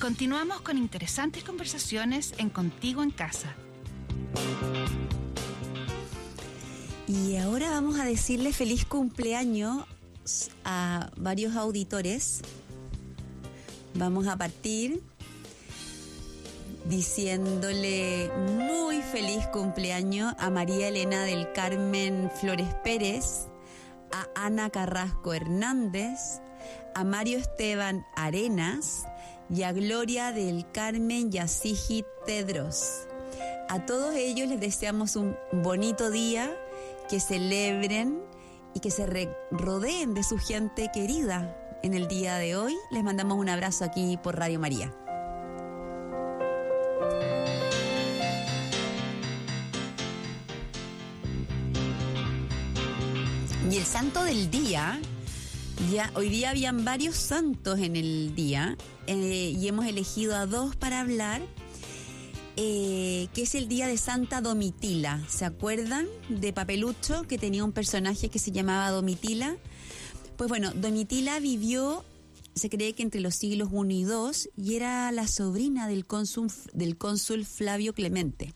Continuamos con interesantes conversaciones en Contigo en Casa. Y ahora vamos a decirle feliz cumpleaños a varios auditores. Vamos a partir diciéndole muy feliz cumpleaños a María Elena del Carmen Flores Pérez, a Ana Carrasco Hernández, a Mario Esteban Arenas y a Gloria del Carmen Yasigi Tedros. A todos ellos les deseamos un bonito día, que celebren y que se rodeen de su gente querida en el día de hoy. Les mandamos un abrazo aquí por Radio María. Y el santo del día, hoy día habían varios santos en el día y hemos elegido a dos para hablar, que es el día de Santa Domitila. ¿Se acuerdan de Papelucho, que tenía un personaje que se llamaba Domitila? Pues bueno, Domitila vivió, se cree que entre los siglos I y II, y era la sobrina del cónsul Flavio Clemente.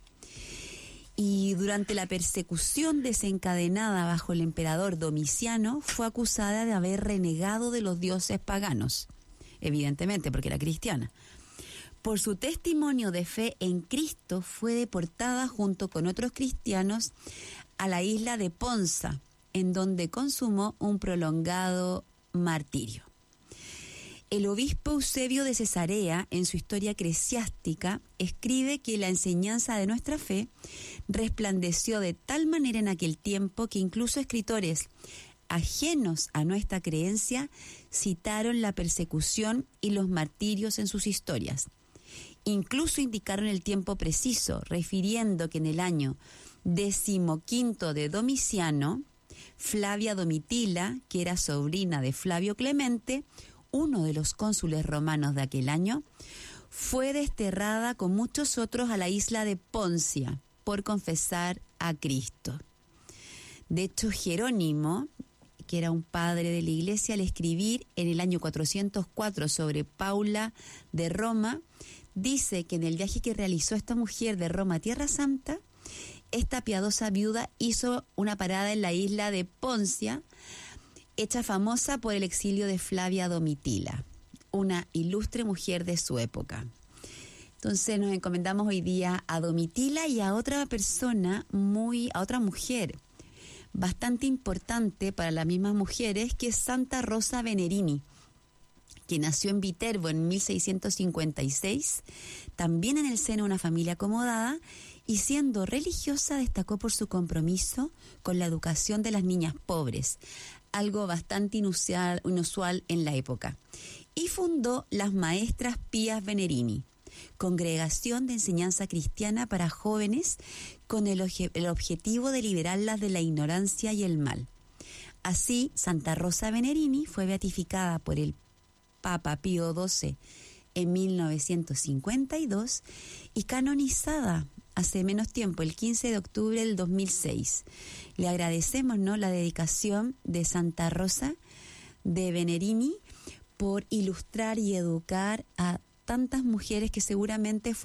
Y durante la persecución desencadenada bajo el emperador Domiciano, fue acusada de haber renegado de los dioses paganos, evidentemente porque era cristiana. Por su testimonio de fe en Cristo, fue deportada junto con otros cristianos a la isla de Ponza, en donde consumó un prolongado martirio. El obispo Eusebio de Cesarea, en su historia eclesiástica, escribe que la enseñanza de nuestra fe resplandeció de tal manera en aquel tiempo que incluso escritores ajenos a nuestra creencia citaron la persecución y los martirios en sus historias. Incluso indicaron el tiempo preciso, refiriendo que en el año 15 de Domiciano, Flavia Domitila, que era sobrina de Flavio Clemente, uno de los cónsules romanos de aquel año, fue desterrada con muchos otros a la isla de Poncia por confesar a Cristo. De hecho, Jerónimo, que era un padre de la iglesia, al escribir en el año 404 sobre Paula de Roma, dice que en el viaje que realizó esta mujer de Roma a Tierra Santa, esta piadosa viuda hizo una parada en la isla de Poncia, hecha famosa por el exilio de Flavia Domitila, una ilustre mujer de su época. Entonces nos encomendamos hoy día a Domitila y a otra persona, a otra mujer bastante importante para las mismas mujeres, que es Santa Rosa Venerini, que nació en Viterbo en 1656, también en el seno de una familia acomodada, y siendo religiosa destacó por su compromiso con la educación de las niñas pobres, algo bastante inusual en la época. Y fundó las Maestras Pías Venerini, congregación de enseñanza cristiana para jóvenes con el objetivo de liberarlas de la ignorancia y el mal. Así, Santa Rosa Venerini fue beatificada por el Papa Pío XII en 1952 y canonizada hace menos tiempo, el 15 de octubre del 2006. Le agradecemos, la dedicación de Santa Rosa de Venerini por ilustrar y educar a tantas mujeres que seguramente